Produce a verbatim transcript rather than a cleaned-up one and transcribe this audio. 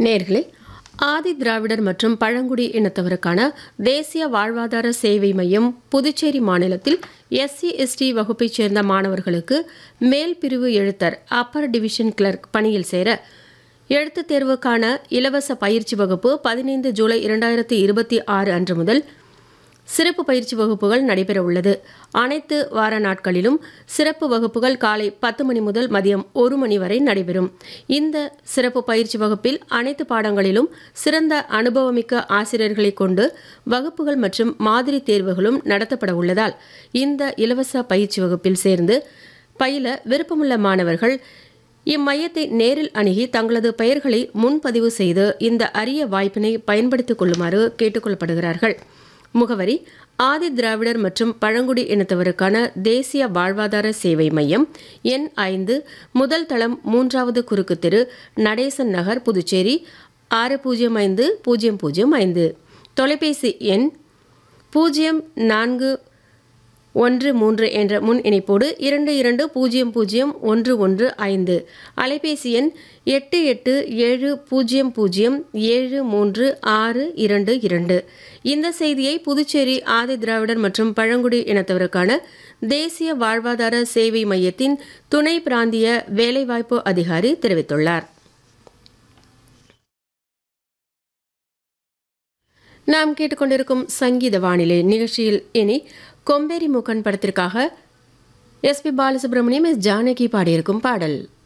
நேர்களே, ஆதி திராவிடர் மற்றும் பழங்குடி இனத்தவருக்கான தேசிய வாழ்வாதார சேவை மையம் புதுச்சேரி மாநிலத்தில் எஸ்சி எஸ்டி வகுப்பைச் சேர்ந்த மாணவர்களுக்கு மேல் பிரிவு எழுத்தர் அப்பர் டிவிஷன் கிளர்க் பணியில் சேர எழுத்துத் தேர்வுக்கான இலவச பயிற்சி வகுப்பு பதினைந்து ஜூலை இரண்டாயிரத்தி இருபத்தி ஆறு அன்று முதல் சிறப்பு பயிற்சி வகுப்புகள் நடைபெற உள்ளது. அனைத்து வார நாட்களிலும் சிறப்பு வகுப்புகள் காலை பத்து மணி முதல் மதியம் ஒரு மணி வரை நடைபெறும். இந்த சிறப்பு பயிற்சி வகுப்பில் அனைத்து பாடங்களிலும் சிறந்த அனுபவமிக்க ஆசிரியர்களை கொண்டு வகுப்புகள் மற்றும் மாதிரி தேர்வுகளும் நடத்தப்பட உள்ளதால் இந்த இலவச பயிற்சி வகுப்பில் சேர்ந்து பயில விருப்பமுள்ள மாணவர்கள் இம்மையத்தை நேரில் அணுகி தங்களது பெயர்களை முன்பதிவு செய்து இந்த அரிய வாய்ப்பினை பயன்படுத்திக் கொள்ளுமாறு கேட்டுக்கொள்ளப்படுகிறார்கள். முகவரி: ஆதி திராவிடர் மற்றும் பழங்குடி இனத்தவருக்கான தேசிய வாழ்வாதார சேவை மையம், எண் ஐந்து, முதல் தளம், மூன்றாவது குறுக்கு தெரு, நடேசன் நகர், புதுச்சேரி ஆறு பூஜ்ஜியம் ஐந்து பூஜ்ஜியம் பூஜ்ஜியம் ஐந்து. தொலைபேசி எண் பூஜ்ஜியம் நான்கு ஒன்று மூன்று என்ற முன் இணைப்போடு இரண்டு இரண்டு பூஜ்ஜியம் பூஜ்ஜியம் ஒன்று ஒன்று ஐந்து. அலைபேசி எண் எட்டு எட்டு ஏழு பூஜ்ஜியம் பூஜ்ஜியம் ஏழு மூன்று ஆறு இரண்டு இரண்டு. இந்த செய்தியை புதுச்சேரி ஆதி திராவிடர் மற்றும் பழங்குடி இனத்தவருக்கான தேசிய வாழ்வாதார சேவை மையத்தின் துணை பிராந்திய வேலைவாய்ப்பு அதிகாரி தெரிவித்துள்ளார். நாம் கேட்டுக்கொண்டிருக்கும் சங்கீத வானிலை நிகழ்ச்சியில் இனி கொம்பேரி மூக்கன் படத்திற்காக S B Balasubramaniam, S Janaki பாடியிருக்கும் பாடல்.